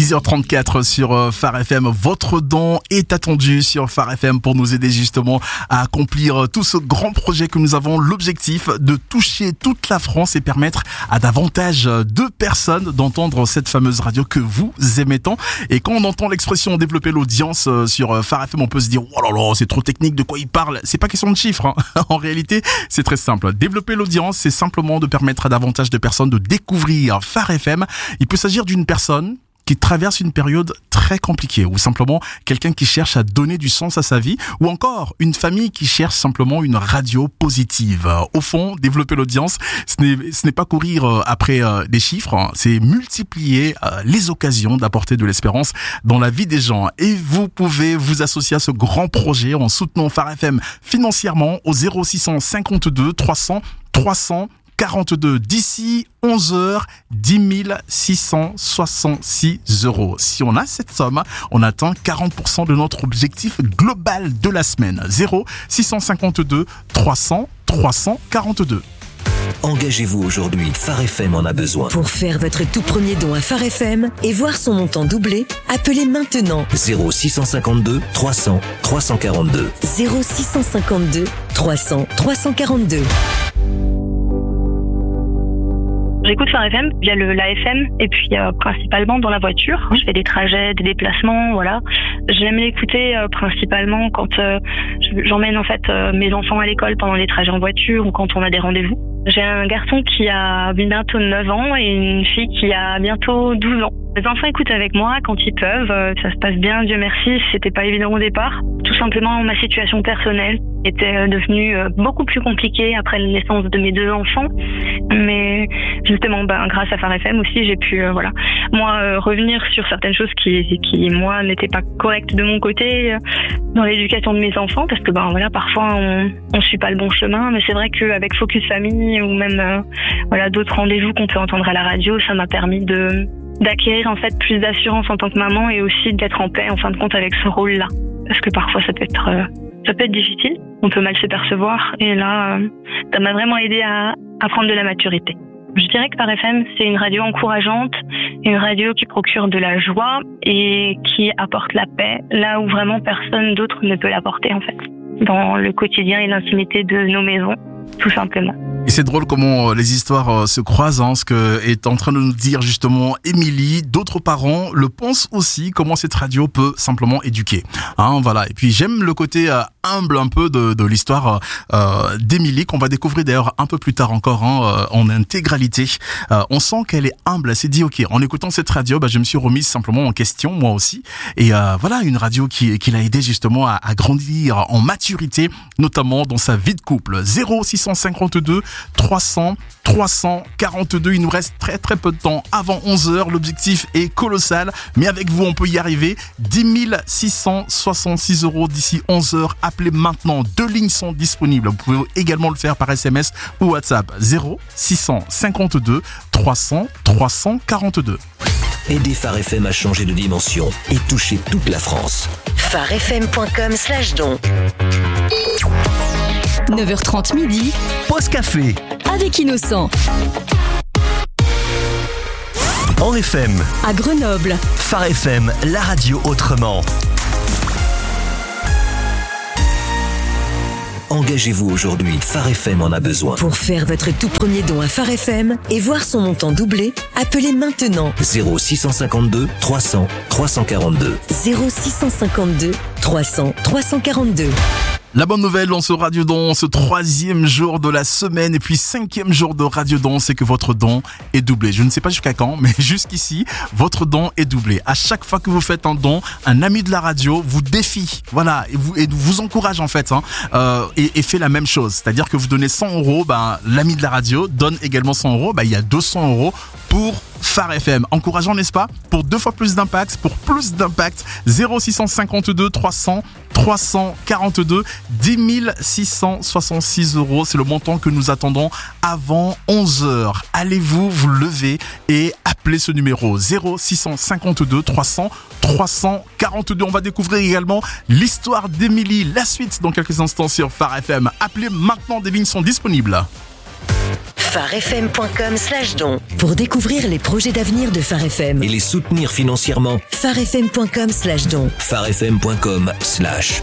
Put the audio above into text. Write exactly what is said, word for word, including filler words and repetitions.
dix heures trente-quatre sur Phare F M. Votre don est attendu sur Phare F M pour nous aider justement à accomplir tout ce grand projet que nous avons. L'objectif de toucher toute la France et permettre à davantage de personnes d'entendre cette fameuse radio que vous aimez tant. Et quand on entend l'expression développer l'audience sur Phare F M, on peut se dire oh là là, c'est trop technique, de quoi il parle? C'est pas question de chiffres, hein. En réalité, c'est très simple. Développer l'audience, c'est simplement de permettre à davantage de personnes de découvrir Phare F M. Il peut s'agir d'une personne qui traverse une période très compliquée, ou simplement quelqu'un qui cherche à donner du sens à sa vie, ou encore une famille qui cherche simplement une radio positive. Au fond, développer l'audience, ce n'est, ce n'est pas courir après des chiffres, hein, c'est multiplier les occasions d'apporter de l'espérance dans la vie des gens. Et vous pouvez vous associer à ce grand projet en soutenant Phare F M financièrement au zéro six cent cinquante-deux trois cents trois cents quarante-deux. D'ici onze heures, dix mille six cent soixante-six euros. Si on a cette somme, on atteint quarante pour cent de notre objectif global de la semaine. zéro six cent cinquante-deux trois cents trois cent quarante-deux. Engagez-vous aujourd'hui, Phare F M en a besoin. Pour faire votre tout premier don à Phare F M et voir son montant doubler, appelez maintenant zéro six cent cinquante-deux trois cents trois cent quarante-deux. zéro six cent cinquante-deux trois cents trois cent quarante-deux. J'écoute Phare F M via le, la F M et puis euh, principalement dans la voiture. Je fais des trajets, des déplacements, voilà. J'aime l'écouter euh, principalement quand euh, j'emmène en fait euh, mes enfants à l'école pendant les trajets en voiture ou quand on a des rendez-vous. J'ai un garçon qui a bientôt neuf ans et une fille qui a bientôt douze ans. Les enfants écoutent avec moi quand ils peuvent, ça se passe bien, Dieu merci, c'était pas évident au départ. Tout simplement, ma situation personnelle était devenue beaucoup plus compliquée après la naissance de mes deux enfants. Mais justement, ben, grâce à Phare F M aussi, j'ai pu, euh, voilà, moi, euh, revenir sur certaines choses qui, qui moi, n'étaient pas correctes de mon côté euh, dans l'éducation de mes enfants, parce que, ben, voilà, parfois, on, on suit pas le bon chemin, mais c'est vrai qu'avec Focus Famille ou même, euh, voilà, d'autres rendez-vous qu'on peut entendre à la radio, ça m'a permis de d'acquérir en fait plus d'assurance en tant que maman et aussi d'être en paix en fin de compte avec ce rôle-là, parce que parfois ça peut être euh, ça peut être difficile, on peut mal se percevoir et là euh, ça m'a vraiment aidé à, à prendre de la maturité. Je dirais que Phare F M c'est une radio encourageante, une radio qui procure de la joie et qui apporte la paix là où vraiment personne d'autre ne peut l'apporter en fait, dans le quotidien et l'intimité de nos maisons, tout simplement. Et c'est drôle comment les histoires se croisent, hein, ce que est en train de nous dire justement Émilie. D'autres parents le pensent aussi, comment cette radio peut simplement éduquer. Hein, voilà. Et puis j'aime le côté euh, humble un peu de, de l'histoire euh, d'Émilie, qu'on va découvrir d'ailleurs un peu plus tard encore, hein, en intégralité. Euh, on sent qu'elle est humble, elle s'est dit ok, en écoutant cette radio, bah, je me suis remise simplement en question, moi aussi. Et euh, voilà, une radio qui, qui l'a aidé justement à, à grandir en maturité, notamment dans sa vie de couple. zéro six cent cinquante-deux trois cents trois cent quarante-deux. Il nous reste très très peu de temps avant onze heures. L'objectif est colossal, mais avec vous on peut y arriver. dix mille six cent soixante-six euros d'ici onze heures. Appelez maintenant, deux lignes sont disponibles. Vous pouvez également le faire par S M S ou WhatsApp. zéro six cent cinquante-deux trois cents trois cent quarante-deux. Aidez Phare F M à changer de dimension et toucher toute la France. pharefm.com slash don. neuf heures trente midi. Pause café. Avec Innocent. En F M. À Grenoble. Phare F M, la radio autrement. Engagez-vous aujourd'hui, Phare F M en a besoin. Pour faire votre tout premier don à Phare F M et voir son montant doubler, appelez maintenant zéro six cent cinquante-deux trois cents trois cent quarante-deux. zéro six cent cinquante-deux trois cents trois cent quarante-deux. La bonne nouvelle dans ce Radio Don, ce troisième jour de la semaine et puis cinquième jour de Radio Don, c'est que votre don est doublé. Je ne sais pas jusqu'à quand, mais jusqu'ici, votre don est doublé. À chaque fois que vous faites un don, un ami de la radio vous défie, voilà, et vous, et vous encourage en fait, hein, euh, et, et fait la même chose. C'est-à-dire que vous donnez cent euros, ben, l'ami de la radio donne également cent euros, ben, il y a deux cents euros pour Phare F M. Encourageant, n'est-ce pas? Pour deux fois plus d'impact, pour plus d'impact, zéro six cent cinquante-deux trois cents trois cent quarante-deux, dix mille six cent soixante-six euros. C'est le montant que nous attendons avant onze heures. Allez-vous vous lever et appeler ce numéro zéro six cent cinquante-deux trois cents trois cent quarante-deux. On va découvrir également l'histoire d'Émilie. La suite dans quelques instants sur Phare F M. Appelez maintenant, des lignes sont disponibles. pharefm point com slash don. Pour découvrir les projets d'avenir de Phare F M. Et les soutenir financièrement. pharefm point com slash don. pharefm point com slash